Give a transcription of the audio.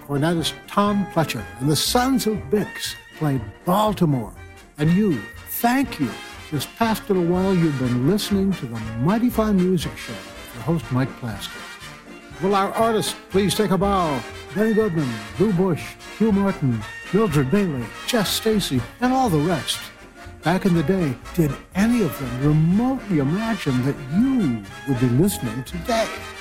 cornetist Tom Pletcher and the Sons of Bix played Baltimore. And you, thank you. This past little while, you've been listening to the Mighty Fine Music Show with your host, Mike Plasker. Will our artists please take a bow? Benny Goodman, Lou Bush, Hugh Martin, Mildred Bailey, Jess Stacy, and all the rest. Back in the day, did any of them remotely imagine that you would be listening today?